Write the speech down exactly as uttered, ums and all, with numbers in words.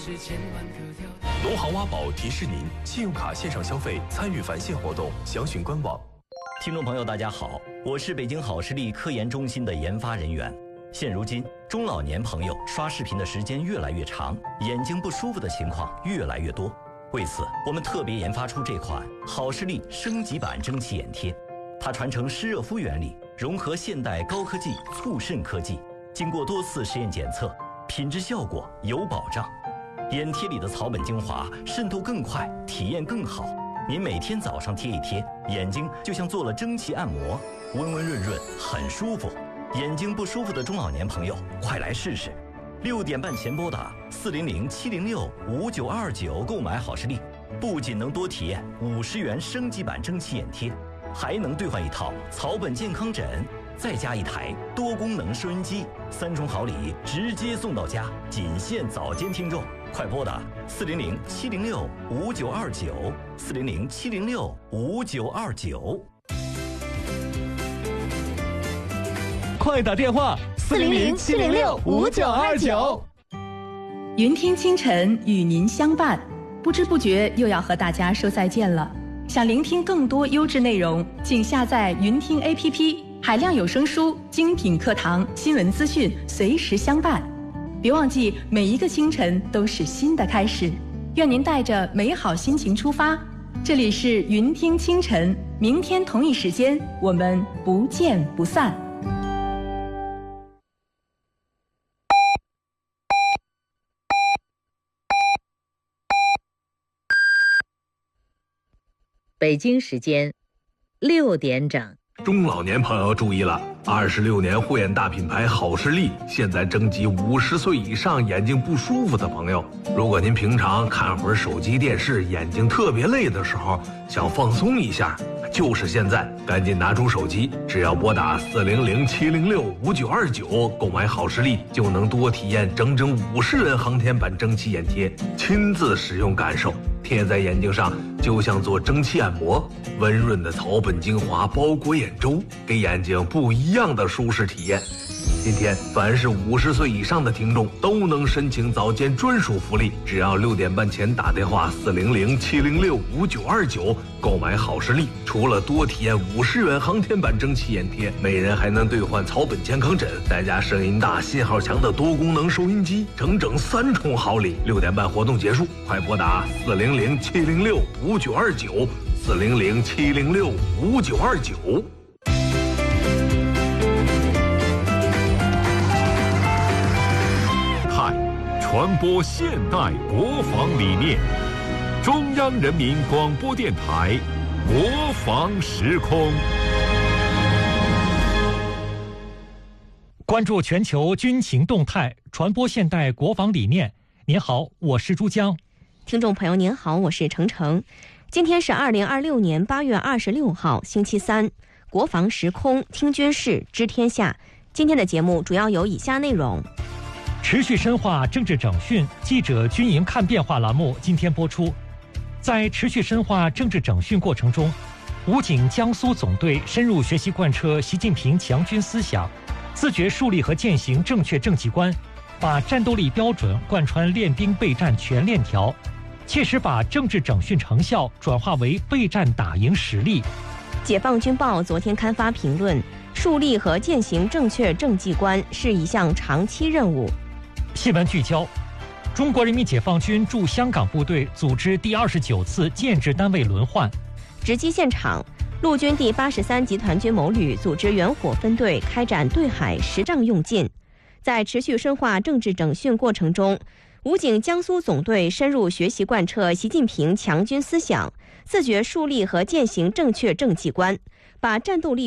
农行挖宝提示您：信用卡线上消费参与返现活动，详询官网。 听众朋友，大家好，我是北京好视力科研中心的研发人员。现如今，中老年朋友刷视频的时间越来越长，眼睛不舒服的情况越来越多。为此，我们特别研发出这款好视力升级版蒸汽眼贴。它传承湿热敷原理，融合现代高科技促渗科技，经过多次实验检测，品质效果有保障。眼贴里的草本精华渗透更快，体验更好。您每天早上贴一贴，眼睛就像做了蒸汽按摩，温温润润，很舒服。眼睛不舒服的中老年朋友，快来试试！六点半前拨打四零零七零六五九二九购买好视力，不仅能多体验五十元升级版蒸汽眼贴，还能兑换一套草本健康枕，再加一台多功能收音机，三重好礼直接送到家，仅限早间听众。快拨打四零零七零六五九二九，四零零七零六五九二九。 快打电话四零零七零六五九二九。 云听清晨与您相伴，不知不觉又要和大家说再见了。想聆听更多优质内容，请下载云听 A P P， 海量有声书、精品课堂、新闻资讯随时相伴。别忘记，每一个清晨都是新的开始。愿您带着美好心情出发。这里是云听清晨，明天同一时间我们不见不散。 北京时间六点整。 中老年朋友注意了，二十六年护眼大品牌好视力现在征集五十岁以上眼睛不舒服的朋友。如果您平常看会儿手机电视，眼睛特别累的时候，想放松一下，就是现在，赶紧拿出手机，只要拨打四零零七零六五九二九购买好视力，就能多体验整整五十元航天版蒸汽眼贴，亲自使用感受。贴在眼睛上就像做蒸汽按摩，温润的草本精华包裹眼周，给眼睛不一样的舒适体验。今天凡是五十岁以上的听众都能申请早间专属福利，只要六点半前打电话四零零七零六五九二九购买好视力，除了多体验五十元航天版蒸汽眼贴，每人还能兑换草本健康枕，再加声音大、信号强的多功能收音机，整整三重好礼。六点半活动结束，快拨打四零零七零六五九二九，四零零七零六五九二九。 传播现代国防理念，中央人民广播电台国防时空。 关注全球军情动态，传播现代国防理念。您好，我是珠江。 听众朋友您好，我是程程。今天是二零二六年八月二十六号，星期三。国防时空，听军事，知天下。今天的节目主要有以下内容。 持续深化政治整训，记者军营看变化栏目今天播出。在持续深化政治整训过程中，武警江苏总队深入学习贯彻习近平强军思想，自觉树立和践行正确政绩观，把战斗力标准贯穿练兵备战全链条，切实把政治整训成效转化为备战打赢实力。 解放军报昨天刊发评论，树立和践行正确政绩观是一项长期任务。 新闻聚焦：中国人民解放军驻香港部队组织第二十九次建制单位轮换。 直击现场，陆军第八十三集团军某旅组织远火分队开展对海实仗用尽。在持续深化政治整训过程中，武警江苏总队深入学习贯彻习近平强军思想，自觉树立和践行正确政绩观，把战斗力